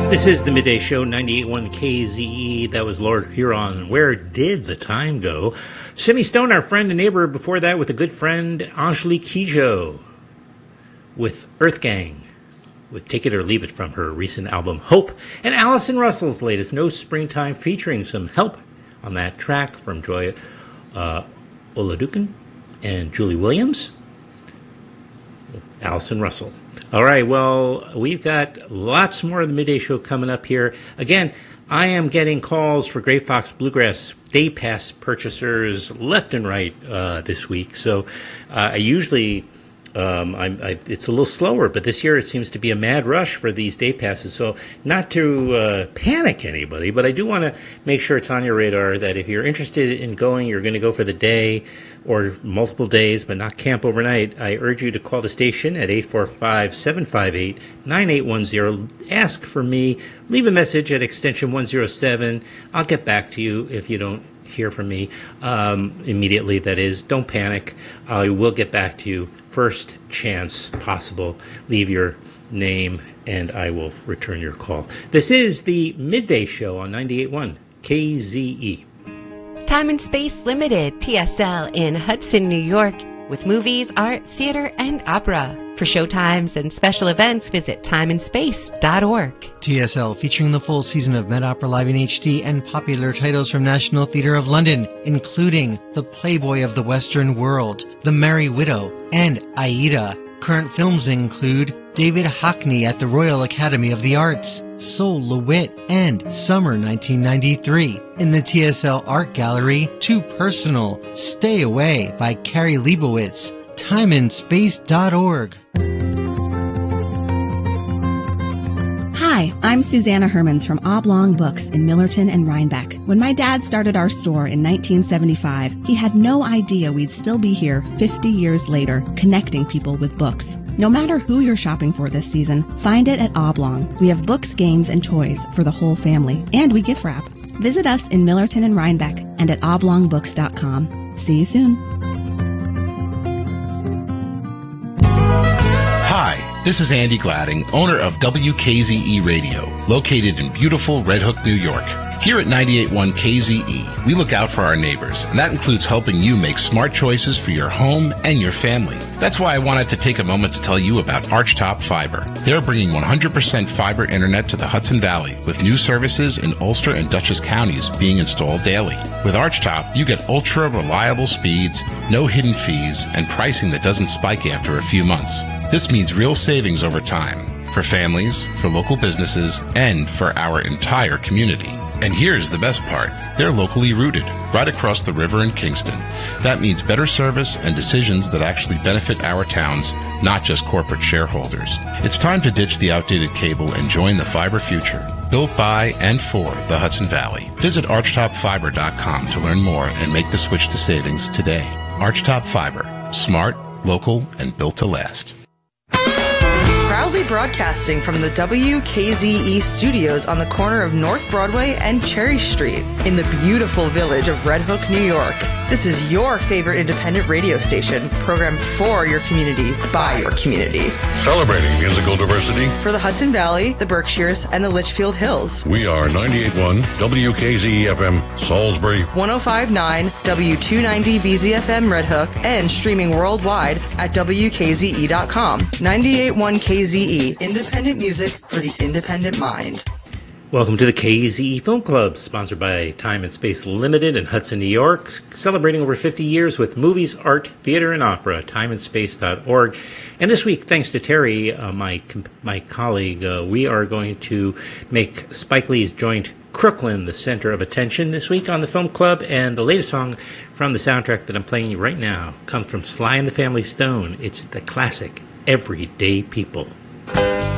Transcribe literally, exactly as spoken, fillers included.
This is the Midday Show, ninety-eight point one K Z E. That was Lord Huron. Where did the time go? Shimmy Stone, our friend and neighbor, before that with a good friend, Angelique Kidjo, with Earth Gang, with Take It or Leave It from her recent album, Hope. And Allison Russell's latest, No Springtime, featuring some help on that track from Joy uh, Oladukan and Julie Williams. Allison Russell. All right, well, we've got lots more of the Midday Show coming up here. Again, I am getting calls for Great Fox Bluegrass Day Pass purchasers left and right uh, this week. So uh, I usually, um, I'm, I, it's a little slower, but this year it seems to be a mad rush for these day passes. So not to uh, panic anybody, but I do want to make sure it's on your radar that if you're interested in going, you're going to go for the day or multiple days, but not camp overnight, I urge you to call the station at eight four five, seven five eight, nine eight one zero. Ask for me. Leave a message at extension one oh seven. I'll get back to you if you don't hear from me um, immediately. That is, don't panic. I will get back to you first chance possible. Leave your name, and I will return your call. This is the Midday Show on ninety-eight point one K Z E. Time and Space Limited, T S L in Hudson, New York, with movies, art, theater, and opera. For showtimes and special events, visit time and space dot org. T S L featuring the full season of Met Opera Live in H D and popular titles from National Theatre of London, including The Playboy of the Western World, The Merry Widow, and Aida. Current films include David Hockney at the Royal Academy of the Arts, Sol LeWitt, and Summer nineteen ninety-three. In the T S L Art Gallery, Too Personal, Stay Away by Carrie Leibowitz, time and space dot org. Hi, I'm Susanna Hermans from Oblong Books in Millerton and Rhinebeck. When my dad started our store in nineteen seventy-five, he had no idea we'd still be here fifty years later, connecting people with books. No matter who you're shopping for this season, find it at Oblong. We have books, games, and toys for the whole family, and we gift wrap. Visit us in Millerton and Rhinebeck and at oblong books dot com. See you soon. Hi, this is Andy Gladding, owner of W K Z E Radio, located in beautiful Red Hook, New York. Here at ninety-eight point one K Z E, we look out for our neighbors, and that includes helping you make smart choices for your home and your family. That's why I wanted to take a moment to tell you about Archtop Fiber. They're bringing one hundred percent fiber internet to the Hudson Valley, with new services in Ulster and Dutchess counties being installed daily. With Archtop, you get ultra-reliable speeds, no hidden fees, and pricing that doesn't spike after a few months. This means real savings over time, for families, for local businesses, and for our entire community. And here's the best part. They're locally rooted, right across the river in Kingston. That means better service and decisions that actually benefit our towns, not just corporate shareholders. It's time to ditch the outdated cable and join the fiber future. Built by and for the Hudson Valley. Visit archtop fiber dot com to learn more and make the switch to savings today. Archtop Fiber. Smart, local, and built to last. Proudly broadcasting from the W K Z E studios on the corner of North Broadway and Cherry Street in the beautiful village of Red Hook, New York. This is your favorite independent radio station, programmed for your community, by your community. Celebrating musical diversity for the Hudson Valley, the Berkshires, and the Litchfield Hills. We are ninety-eight point one W K Z E F M, Salisbury, one oh five point nine W two ninety B Z F M Red Hook, and streaming worldwide at W K Z E dot com. ninety-eight point one K Z E, independent music for the independent mind. Welcome to the K Z E Film Club, sponsored by Time and Space Limited in Hudson, New York, celebrating over fifty years with movies, art, theater, and opera, time and space dot org. And this week, thanks to Terry, uh, my my colleague, uh, we are going to make Spike Lee's joint Crooklyn the center of attention this week on the Film Club, and the latest song from the soundtrack that I'm playing you right now comes from Sly and the Family Stone. It's the classic Everyday People.